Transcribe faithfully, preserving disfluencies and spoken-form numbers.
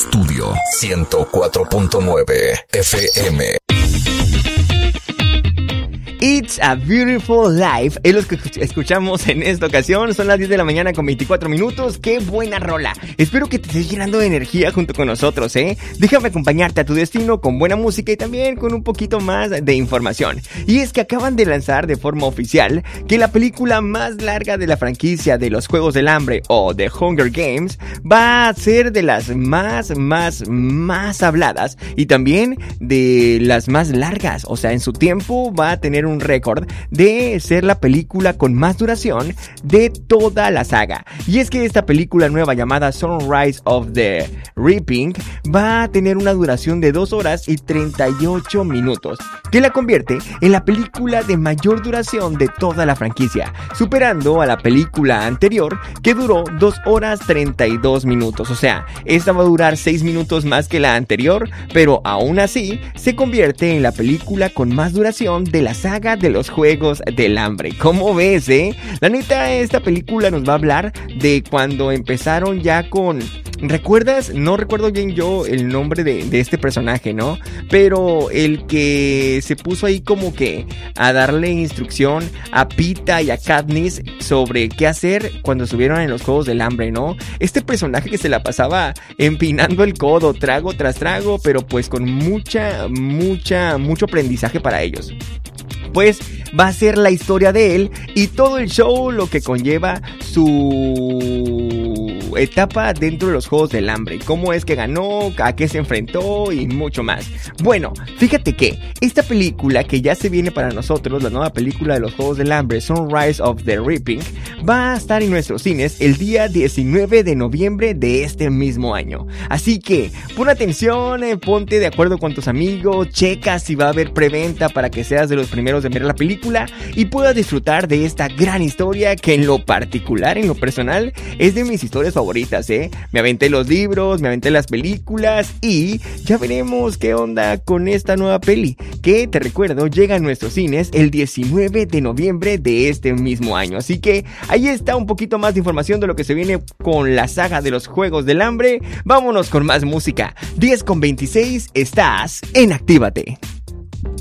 Estudio ciento cuatro punto nueve F M. It's a Beautiful Life es lo que escuchamos en esta ocasión. Son las diez de la mañana con veinticuatro minutos. ¡Qué buena rola! Espero que te estés llenando de energía junto con nosotros, ¿eh? Déjame acompañarte a tu destino con buena música y también con un poquito más de información. Y es que acaban de lanzar de forma oficial que la película más larga de la franquicia de los Juegos del Hambre o The Hunger Games va a ser de las más, más, más habladas y también de las más largas. O sea, en su tiempo va a tener un un récord de ser la película con más duración de toda la saga. Y es que esta película nueva llamada Sunrise of the Reaping va a tener una duración de dos horas y treinta y ocho minutos, que la convierte en la película de mayor duración de toda la franquicia, superando a la película anterior que duró dos horas treinta y dos minutos. O sea, esta va a durar seis minutos más que la anterior, pero aún así se convierte en la película con más duración de la saga de los Juegos del Hambre. ¿Cómo ves, eh? La neta, esta película nos va a hablar de cuando empezaron ya con... ¿Recuerdas? No recuerdo bien yo el nombre de, de este personaje, ¿no? Pero el que se puso ahí como que a darle instrucción a Peeta y a Katniss sobre qué hacer cuando estuvieron en los Juegos del Hambre, ¿no? Este personaje que se la pasaba empinando el codo, trago tras trago, pero pues con mucha, mucha, mucho aprendizaje para ellos. Pues va a ser la historia de él y todo el show lo que conlleva su etapa dentro de los Juegos del Hambre, cómo es que ganó, a qué se enfrentó y mucho más. Bueno, fíjate que esta película que ya se viene para nosotros, la nueva película de los Juegos del Hambre, Sunrise of the Reaping, va a estar en nuestros cines el día diecinueve de noviembre de este mismo año. Así que pon atención, eh, ponte de acuerdo con tus amigos, checa si va a haber preventa para que seas de los primeros de ver la película y puedas disfrutar de esta gran historia que en lo particular, en lo personal, es de mis historias favoritas, ¿eh? Me aventé los libros, me aventé las películas y ya veremos qué onda con esta nueva peli, que te recuerdo llega a nuestros cines el diecinueve de noviembre de este mismo año. Así que ahí está un poquito más de información de lo que se viene con la saga de los Juegos del Hambre. Vámonos con más música. diez con veintiséis, estás en Actívate.